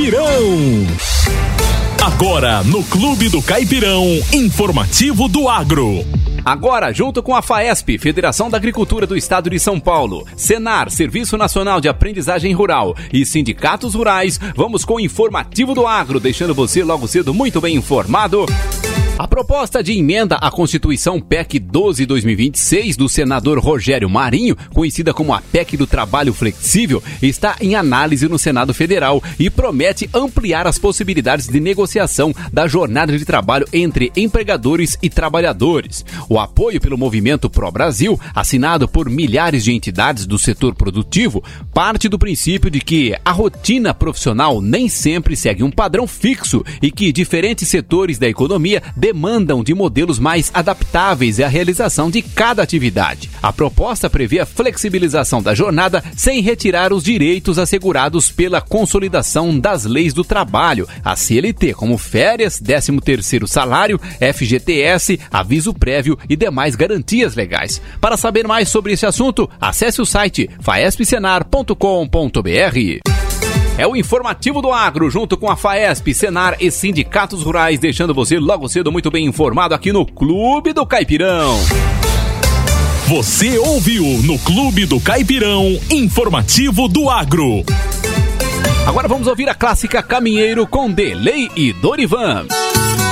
Caipirão. Agora no Clube do Caipirão, informativo do agro. Agora, junto com a FAESP, Federação da Agricultura do Estado de São Paulo, Senar, Serviço Nacional de Aprendizagem Rural e sindicatos rurais, vamos com o informativo do agro, deixando você logo cedo muito bem informado. A proposta de emenda à Constituição PEC 12/2026 do senador Rogério Marinho, conhecida como a PEC do Trabalho Flexível, está em análise no Senado Federal e promete ampliar as possibilidades de negociação da jornada de trabalho entre empregadores e trabalhadores. O apoio pelo movimento Pró-Brasil, assinado por milhares de entidades do setor produtivo, parte do princípio de que a rotina profissional nem sempre segue um padrão fixo e que diferentes setores da economia demandam de modelos mais adaptáveis à realização de cada atividade. A proposta prevê a flexibilização da jornada sem retirar os direitos assegurados pela consolidação das leis do trabalho, a CLT, como férias, 13º salário, FGTS, aviso prévio e demais garantias legais. Para saber mais sobre esse assunto, acesse o site faespsenar.com.br. É o informativo do agro, junto com a FAESP, Senar e sindicatos rurais, deixando você logo cedo muito bem informado aqui no Clube do Caipirão. Você ouviu no Clube do Caipirão, informativo do agro. Agora vamos ouvir a clássica Caminheiro com Delay e Dorivan.